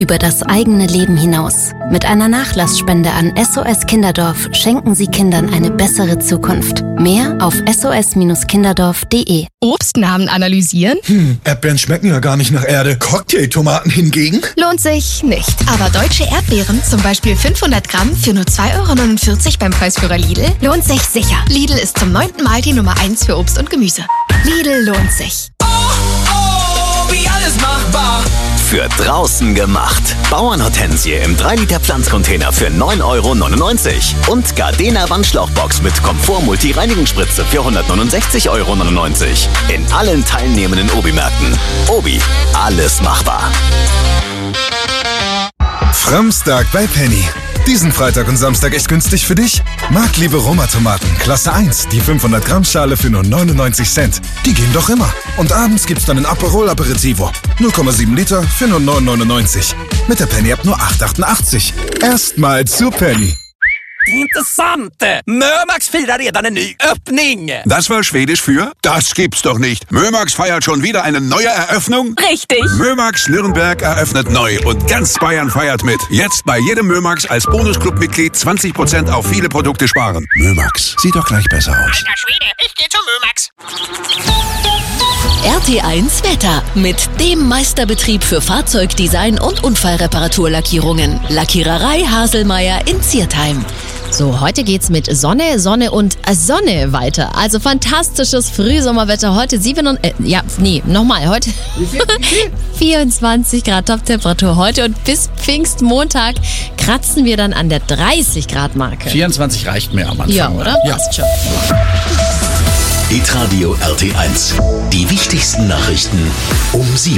über das eigene Leben hinaus. Mit einer Nachlassspende an SOS Kinderdorf schenken Sie Kindern eine bessere Zukunft. Mehr auf sos-kinderdorf.de. Obstnamen analysieren? Erdbeeren schmecken ja gar nicht nach Erde. Cocktailtomaten hingegen? Lohnt sich nicht. Aber deutsche Erdbeeren, zum Beispiel 500 Gramm für nur 2,49 € beim Preisführer Lidl, lohnt sich sicher. Lidl ist zum 9. Mal die Nummer 1 für Obst und Gemüse. Lidl lohnt sich. Wie alles machbar. Für draußen gemacht. Bauernhortensie im 3-Liter Pflanzcontainer für 9,99 € und Gardena Wandschlauchbox mit Komfort-Multi-Reinigungsspritze für 169,99 € in allen teilnehmenden Obi-Märkten. Obi, alles machbar. Framstag bei Penny. Diesen Freitag und Samstag echt günstig für dich? Marktliebe Roma-Tomaten, Klasse 1, die 500 Gramm Schale für nur 99 Cent. Die gehen doch immer. Und abends gibt's dann ein Aperol Aperitivo. 0,7 Liter für nur 9,99. Mit der Penny ab nur 8,88. Erstmal zu Penny. Intressant! Mömax firar redan en ny öppning! Das war Schwedisch für? Das gibt's doch nicht. Mömax feiert schon wieder eine neue Eröffnung? Richtig! Mömax Nürnberg eröffnet neu und ganz Bayern feiert mit. Jetzt bei jedem Mömax als Bonusclub-Mitglied 20% auf viele Produkte sparen. Mömax, sieht doch gleich besser aus. Alter Schwede, ich geh zum Mömax! RT1 Wetter mit dem Meisterbetrieb für Fahrzeugdesign und Unfallreparaturlackierungen. Lackiererei Haselmeier in Ziertheim. So, heute geht's mit Sonne, Sonne und Sonne weiter. Also fantastisches Frühsommerwetter. Heute heute 24 Grad Toptemperatur heute und bis Pfingstmontag kratzen wir dann an der 30 Grad Marke. 24 reicht mir am Anfang. Ja, oder? Ja. Passt schon. Hitradio RT1. Die wichtigsten Nachrichten um 7.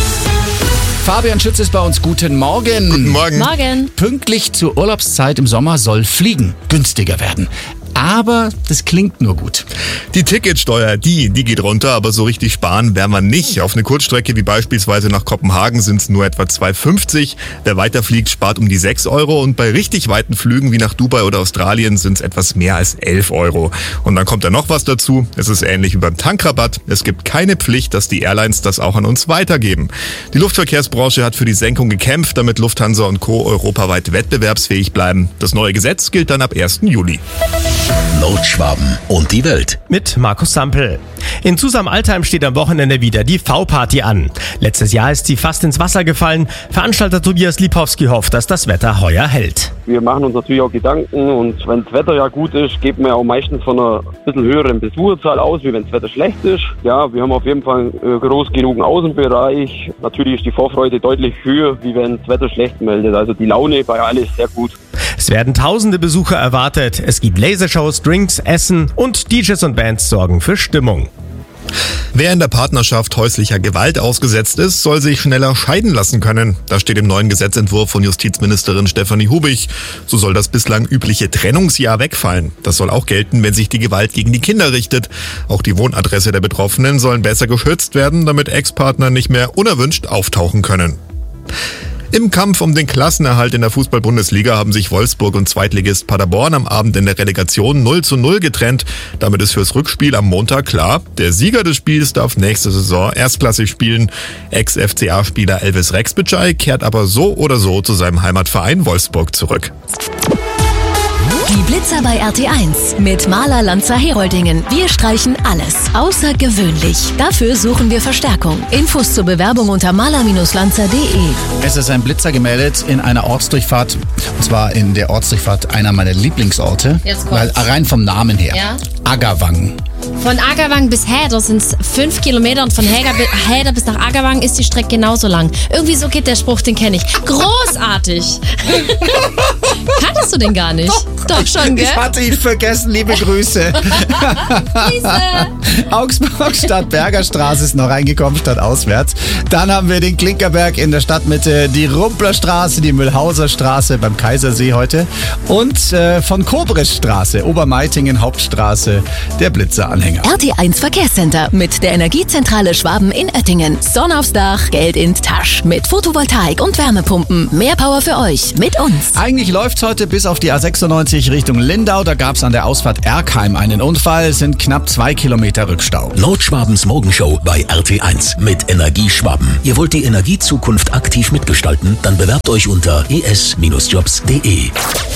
Fabian Schütz ist bei uns. Guten Morgen. Guten Morgen. Morgen. Pünktlich zur Urlaubszeit im Sommer soll Fliegen günstiger werden. Aber das klingt nur gut. Die Ticketsteuer, die geht runter, aber so richtig sparen werden wir nicht. Auf eine Kurzstrecke wie beispielsweise nach Kopenhagen sind es nur etwa 2,50. Wer weiterfliegt, spart um die 6 € und bei richtig weiten Flügen wie nach Dubai oder Australien sind es etwas mehr als 11 €. Und dann kommt da noch was dazu. Es ist ähnlich wie beim Tankrabatt. Es gibt keine Pflicht, dass die Airlines das auch an uns weitergeben. Die Luftverkehrsbranche hat für die Senkung gekämpft, damit Lufthansa und Co. europaweit wettbewerbsfähig bleiben. Das neue Gesetz gilt dann ab 1. Juli. Nordschwaben und die Welt. Mit Markus Sampel. In Zusam-Altheim steht am Wochenende wieder die V-Party an. Letztes Jahr ist sie fast ins Wasser gefallen. Veranstalter Tobias Lipowski hofft, dass das Wetter heuer hält. Wir machen uns natürlich auch Gedanken und wenn das Wetter ja gut ist, geht man ja auch meistens von einer bisschen höheren Besucherzahl aus, wie wenn das Wetter schlecht ist. Ja, wir haben auf jeden Fall einen groß genugen Außenbereich. Natürlich ist die Vorfreude deutlich höher, wie wenn das Wetter schlecht meldet. Also die Laune bei allen ist sehr gut. Es werden tausende Besucher erwartet. Es gibt Lasershows, Drinks, Essen und DJs und Bands sorgen für Stimmung. Wer in der Partnerschaft häuslicher Gewalt ausgesetzt ist, soll sich schneller scheiden lassen können. Das steht im neuen Gesetzentwurf von Justizministerin Stefanie Hubich. So soll das bislang übliche Trennungsjahr wegfallen. Das soll auch gelten, wenn sich die Gewalt gegen die Kinder richtet. Auch die Wohnadresse der Betroffenen sollen besser geschützt werden, damit Ex-Partner nicht mehr unerwünscht auftauchen können. Im Kampf um den Klassenerhalt in der Fußball-Bundesliga haben sich Wolfsburg und Zweitligist Paderborn am Abend in der Relegation 0:0 getrennt. Damit ist fürs Rückspiel am Montag klar, der Sieger des Spiels darf nächste Saison erstklassig spielen. Ex-FCA-Spieler Elvis Rexbitschei kehrt aber so oder so zu seinem Heimatverein Wolfsburg zurück. Die Blitzer bei RT1 mit Maler Lanzer Heroldingen. Wir streichen alles außergewöhnlich. Dafür suchen wir Verstärkung. Infos zur Bewerbung unter maler-lanzer.de. Es ist ein Blitzer gemeldet in einer Ortsdurchfahrt. Und zwar in der Ortsdurchfahrt einer meiner Lieblingsorte. Jetzt kommt's. Weil rein vom Namen her. Ja? Aggerwang. Von Aggerwang bis Häder sind es 5 Kilometer und von Häder bis nach Aggerwang ist die Strecke genauso lang. Irgendwie so geht der Spruch, den kenne ich. Großartig! Kanntest du den gar nicht? Doch schon, gell? Ich hatte ihn vergessen, liebe Grüße. Augsburg statt Bergerstraße ist noch reingekommen, statt auswärts. Dann haben wir den Klinkerberg in der Stadtmitte, die Rumplerstraße, die Mühlhauser Straße beim Kaisersee heute und von Kobrestraße, Obermeitingen Hauptstraße, der Blitzeranhänger. RT1 Verkehrscenter mit der Energiezentrale Schwaben in Oettingen. Sonne aufs Dach, Geld in die Tasche. Mit Photovoltaik und Wärmepumpen. Mehr Power für euch mit uns. Eigentlich läuft läuft's heute bis auf die A96 Richtung Lindau. Da gab's an der Ausfahrt Erkheim einen Unfall. Es sind knapp 2 Kilometer Rückstau. Nordschwabens Morgenshow bei RT1 mit Energieschwaben. Ihr wollt die Energiezukunft aktiv mitgestalten? Dann bewerbt euch unter es-jobs.de.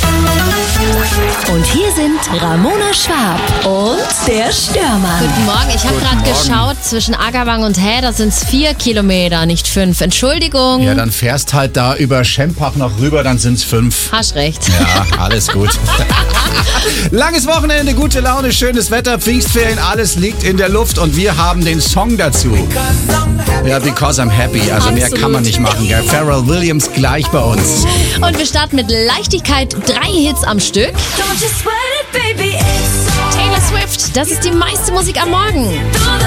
Und hier sind Ramona Schwab und der Störmann. Guten Morgen, ich habe gerade geschaut, zwischen Aggerwang und Häder sind es 4 Kilometer, nicht 5. Entschuldigung. Ja, dann fährst halt da über Schempach noch rüber, dann sind's 5. Hast recht. Ja, alles gut. Langes Wochenende, gute Laune, schönes Wetter, Pfingstferien, alles liegt in der Luft und wir haben den Song dazu. Ja, Because I'm Happy, also mehr kann man nicht machen, gell? Pharrell Williams gleich bei uns. Und wir starten mit Leichtigkeit, 3 Hits am Stück. Taylor Swift, das ist die meiste Musik am Morgen.